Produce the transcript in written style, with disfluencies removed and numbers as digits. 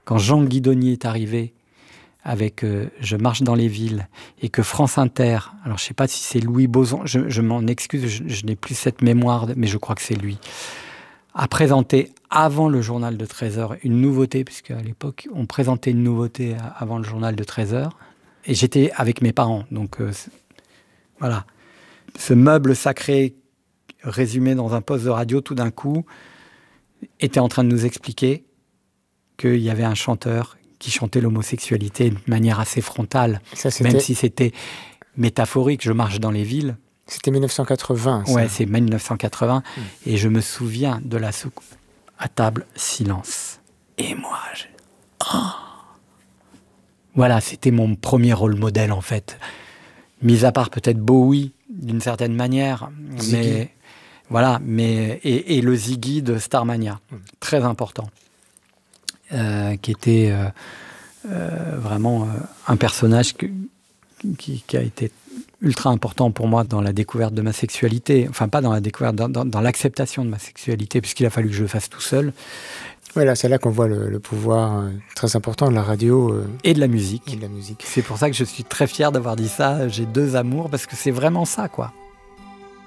quand Jean Guidoni est arrivé avec Je marche dans les villes, et que France Inter, alors je ne sais pas si c'est Louis Boson, je m'en excuse, je n'ai plus cette mémoire, mais je crois que c'est lui, a présenté avant le journal de 13h une nouveauté, puisque à l'époque on présentait une nouveauté avant le journal de 13h, et j'étais avec mes parents, donc voilà. Ce meuble sacré résumé dans un poste de radio, tout d'un coup, était en train de nous expliquer qu'il y avait un chanteur qui chantait l'homosexualité de manière assez frontale, même si c'était métaphorique. Je marche dans les villes. C'était 1980, ça. Ouais, c'est 1980. Et je me souviens de la soucoupe. À table, silence. Et moi, voilà, c'était mon premier rôle modèle, en fait. Mis à part peut-être Bowie, d'une certaine manière. Ziggy. Mais voilà, et le Ziggy de Starmania. Très important. Qui était vraiment un personnage qui a été ultra important pour moi dans la découverte de ma sexualité. Enfin, pas dans la découverte, dans l'acceptation de ma sexualité, puisqu'il a fallu que je le fasse tout seul. Voilà, c'est là qu'on voit le pouvoir très important de la radio. Et de la musique. Et de la musique. C'est pour ça que je suis très fier d'avoir dit ça. J'ai deux amours, parce que c'est vraiment ça, quoi.